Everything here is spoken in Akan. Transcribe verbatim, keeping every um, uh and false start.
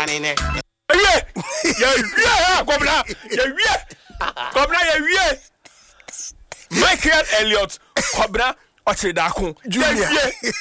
money ne. Yeah, yeah, yeah, Governor, yeah, yeah, Governor, yeah, yeah. Michael Elliott, Governor, what's it? Junior.